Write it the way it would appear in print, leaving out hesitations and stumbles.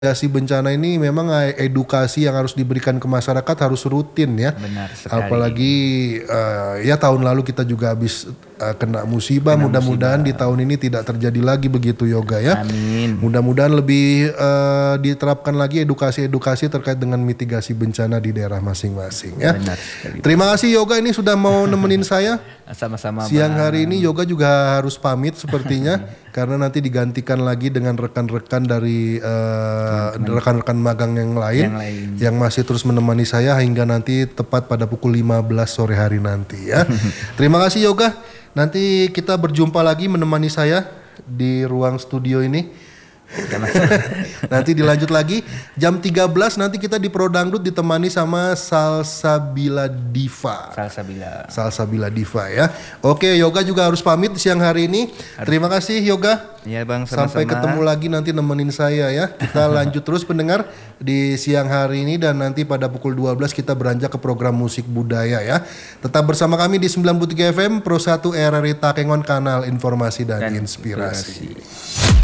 mitigasi bencana ini memang edukasi yang harus diberikan ke masyarakat harus rutin ya. Benar sekali. Apalagi ya tahun lalu kita juga habis kena musibah. Mudah-mudahan di tahun ini tidak terjadi lagi begitu Yoga ya. Amin. Mudah-mudahan lebih diterapkan lagi edukasi-edukasi terkait dengan mitigasi bencana di daerah masing-masing ya. Benar sekali. Terima kasih Yoga ini sudah mau nemenin saya. Sama-sama Siang Bang. hari ini Yoga juga harus pamit sepertinya karena nanti digantikan lagi dengan rekan-rekan dari rekan-rekan magang yang lain yang masih terus menemani saya hingga nanti tepat pada pukul 15 sore hari nanti ya. Terima kasih Yoga. Nanti kita berjumpa lagi menemani saya di ruang studio ini. Nanti dilanjut lagi jam 13 nanti kita di Pro Dangdut ditemani sama Salsabila Diva. Salsabila Diva ya. Oke, Yoga juga harus pamit siang hari ini. Terima kasih Yoga. Iya Bang, sama-sama. Sampai ketemu lagi nanti nemenin saya ya. Kita lanjut terus pendengar di siang hari ini dan nanti pada pukul 12 kita beranjak ke program musik budaya ya. Tetap bersama kami di 93 FM Pro 1 RRI Takengon, kanal informasi dan inspirasi.